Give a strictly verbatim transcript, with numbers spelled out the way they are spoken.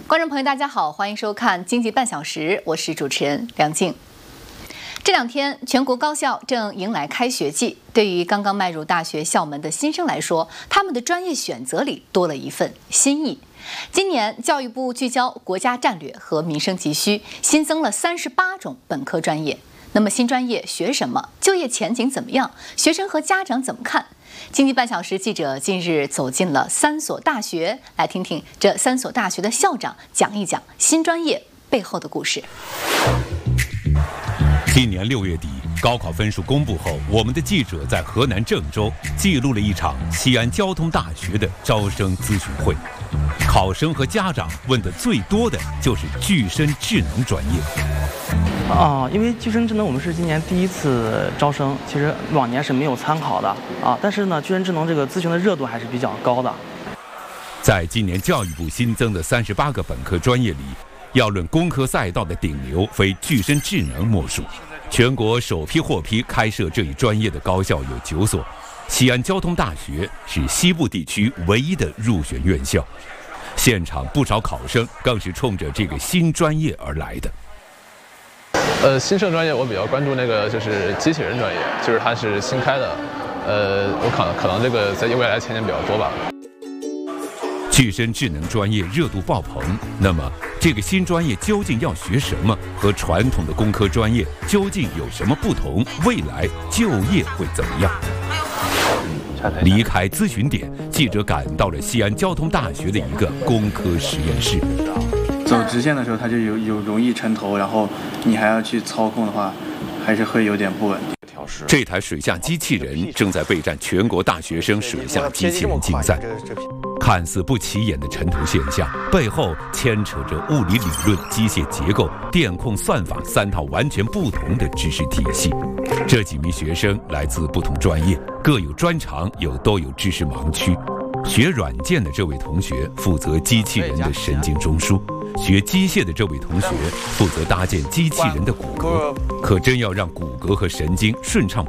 观众朋友，大家好，欢迎收看《经济半小时》，我是主持人梁静。这两天，全国高校正迎来开学季，对于刚刚迈入大学校门的新生来说，他们的专业选择里多了一份新意。今年，教育部聚焦国家战略和民生急需，新增了三十八种本科专业。那么，新专业学什么？就业前景怎么样？学生和家长怎么看？经济半小时记者近日走进了三所大学，来听听这三所大学的校长讲一讲新专业背后的故事。 今年六月底，高考分数公布后，我们的记者在河南郑州记录了一场西安交通大学的招生咨询会。考生和家长问的最多的就是具身智能专业。 啊，因为具身智能我们是今年第一次招生，其实往年是没有参考的啊。但是呢，具身智能这个咨询的热度还是比较高的。 在今年教育部新增的三十八个本科专业里，要论工科赛道的顶流，非具身智能莫属。全国首批获批开设这一专业的高校有九所，西安交通大学是西部地区唯一的入选院校。现场不少考生更是冲着这个新专业而来的。 呃，新设专业我比较关注那个就是机器人专业，就是它是新开的，呃，我可能可能这个在未来前景比较多吧。 具身智能专业热度爆棚，那么这个新专业究竟要学什么？和传统的工科专业究竟有什么不同？未来就业会怎么样？离开咨询点，记者赶到了西安交通大学的一个工科实验室。 走直线的时候，它就有有容易沉头，然后你还要去操控的话，还是会有点不稳定。 这台水下机器人正在备战全国大学生水下机器人竞赛。看似不起眼的沉头现象，背后牵扯着物理理论、机械结构、电控算法三套完全不同的知识体系。这几名学生来自不同专业，各有专长，有都有知识盲区。学软件的这位同学负责机器人的神经中枢，学机械的这位同学负责搭建机器人的骨骼。可真要让骨骼和神经顺畅